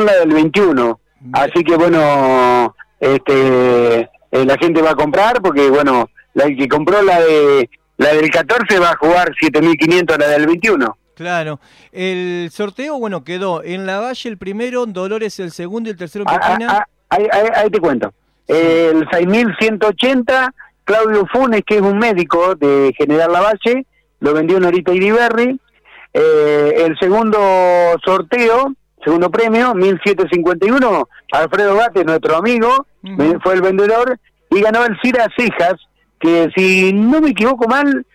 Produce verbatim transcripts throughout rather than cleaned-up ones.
también la del veintiuno. Así que bueno, este, eh, la gente va a comprar porque bueno, la que compró la de la del catorce va a jugar siete mil quinientos la del veintiuno. Claro. El sorteo, bueno, quedó en Lavalle el primero, Dolores el segundo y el tercero en Ah, Pepina. ah, ah, ahí, ahí, ahí te cuento. Sí. El seis mil ciento ochenta, Claudio Funes, que es un médico de General Lavalle, lo vendió en Norita Iriberri. Eh, el segundo sorteo, segundo premio, mil setecientos cincuenta y uno, Alfredo Gate, nuestro amigo, uh-huh. fue el vendedor, y ganó el Cira Cejas, que si no me equivoco mal,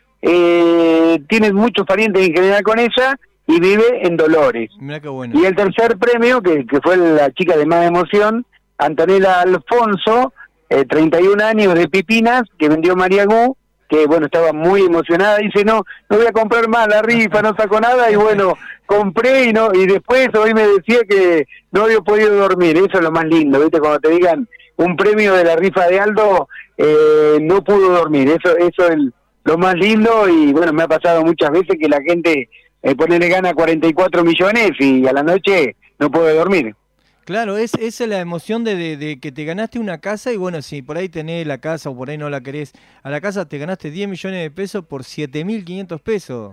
eh, tiene muchos parientes en general con ella, y vive en Dolores. Mirá qué bueno. Y el tercer premio, que, que fue la chica de más emoción, Antonella Alfonso, eh, treinta y un años, de Pipinas, que vendió María Gu, que bueno, estaba muy emocionada, dice, no, no voy a comprar más la rifa, no saco nada, y bueno, compré y no, y después hoy me decía que no había podido dormir. Eso es lo más lindo, ¿viste? Cuando te digan un premio de la rifa de Aldo, eh, no pudo dormir, eso, eso es lo más lindo. Y bueno, me ha pasado muchas veces que la gente eh, ponele gana cuarenta y cuatro millones y a la noche no puede dormir. Claro, es esa es la emoción de, de, de que te ganaste una casa y bueno, si por ahí tenés la casa o por ahí no la querés, a la casa te ganaste diez millones de pesos por siete mil quinientos pesos.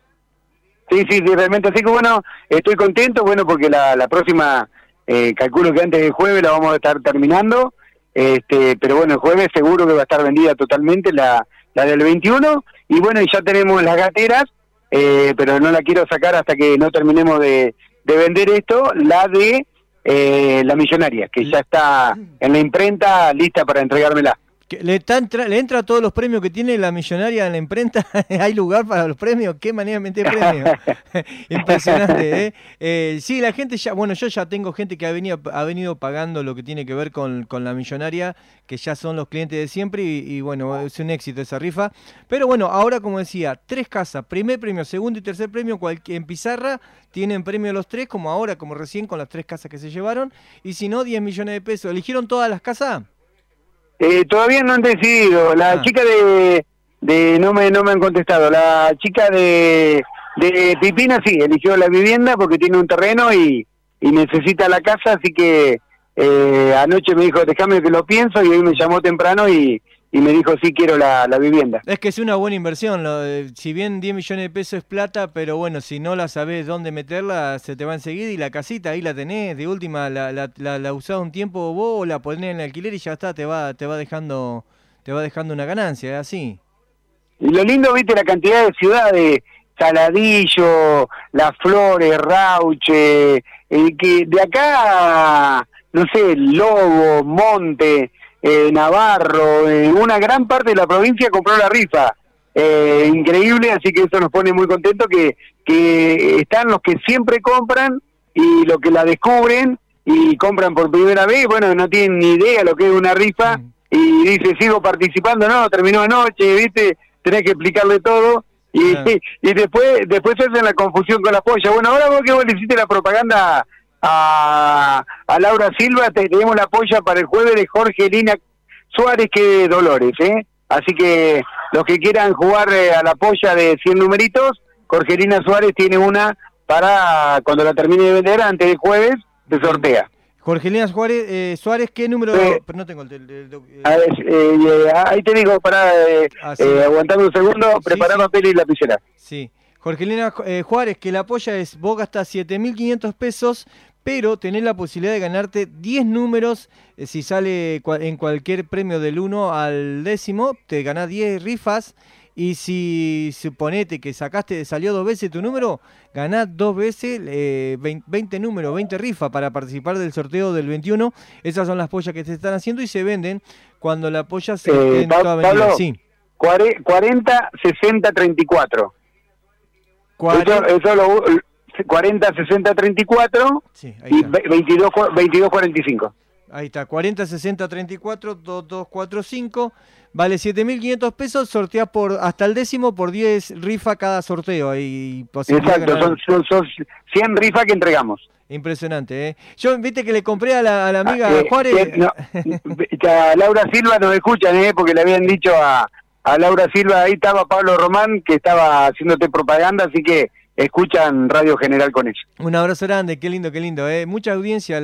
Sí, sí, sí, realmente, así que bueno, estoy contento, bueno, porque la, la próxima, eh, calculo que antes del jueves la vamos a estar terminando, este, pero bueno, el jueves seguro que va a estar vendida totalmente la, la del veintiuno, y bueno, y ya tenemos las gateras, eh, pero no la quiero sacar hasta que no terminemos de, de vender esto, la de... Eh, la millonaria, que ya está en la imprenta lista para entregármela. ¿Le, está entra, ¿Le entra todos los premios que tiene la millonaria en la imprenta? ¿Hay lugar para los premios? ¿Qué manera de meter premios? Impresionante, ¿eh? ¿eh? Sí, la gente ya, bueno, yo ya tengo gente que ha venido, ha venido pagando lo que tiene que ver con, con la millonaria, que ya son los clientes de siempre y, y bueno, es un éxito esa rifa. Pero bueno, ahora como decía, tres casas, primer premio, segundo y tercer premio, cualquier, en pizarra tienen premio los tres, como ahora, como recién con las tres casas que se llevaron, y si no, diez millones de pesos. ¿Eligieron todas las casas? Eh, todavía no han decidido. La ah. chica de, de no me no me han contestado. La chica de de Pipina sí eligió la vivienda porque tiene un terreno y, y necesita la casa, así que eh, anoche me dijo déjame que lo pienso, y hoy me llamó temprano y, y me dijo sí quiero la, la vivienda. Es que es una buena inversión, lo, eh, si bien diez millones de pesos es plata, pero bueno, si no la sabés dónde meterla, se te va enseguida, y la casita ahí la tenés, de última la, la, la, la usás un tiempo vos, o la ponés en alquiler y ya está, te va, te va dejando, te va dejando una ganancia, ¿es así? Y lo lindo, viste, la cantidad de ciudades, Saladillo, Las Flores, Rauche, eh, que de acá, no sé, Lobo, Monte, eh, Navarro, eh, una gran parte de la provincia compró la rifa. Eh, increíble, así que eso nos pone muy contentos, que, que están los que siempre compran y los que la descubren y compran por primera vez, bueno, no tienen ni idea lo que es una rifa, y dice, sigo participando, no, terminó anoche, viste, tenés que explicarle todo. Y, ah. y después después se hacen la confusión con la polla. Bueno, ahora vos que vos le hiciste la propaganda a, a Laura Silva, te, tenemos la polla para el jueves de Jorgelina Suárez, que de Dolores, ¿eh? Así que los que quieran jugar eh, a la polla de cien numeritos, Jorgelina Suárez tiene una para cuando la termine de vender, antes del jueves, se sortea. Jorgelina Suárez, eh, Suárez, ¿qué número? Eh, pero no tengo el... el, el, el a ver, eh, eh, ahí te digo, para eh, ah, sí. eh, aguantame un segundo, sí, preparar sí. papel y lapicera. Sí, Jorgelina eh, Juárez, que la apoya es, vos gastás siete mil quinientos pesos, pero tenés la posibilidad de ganarte diez números, eh, si sale cua en cualquier premio del uno al décimo, te ganás diez rifas. Y si suponete que sacaste, salió dos veces tu número, ganás dos veces eh, veinte números, veinte rifas para participar del sorteo del veintiuno. Esas son las pollas que se están haciendo y se venden cuando la polla se eh, esté toda vendida. Pablo, sí. cuarenta, sesenta, treinta y cuatro. Eso, eso lo, cuarenta, sesenta, treinta y cuatro, sí, ahí y veintidós, cuarenta y cinco. Ahí está, cuarenta, sesenta, treinta y cuatro, dos dos cuatro cinco. Vale siete mil quinientos pesos, sortea por hasta el décimo por diez rifas cada sorteo. Hay Exacto, son, son, son cien rifas que entregamos. Impresionante, ¿eh? Yo, viste que le compré a la, a la amiga ah, eh, Juárez... Eh, no, a Laura Silva nos escuchan, ¿eh? Porque le habían dicho a, a Laura Silva, ahí estaba Pablo Román, que estaba haciéndote propaganda, así que escuchan Radio General con eso. Un abrazo grande, qué lindo, qué lindo, ¿eh? Mucha audiencia.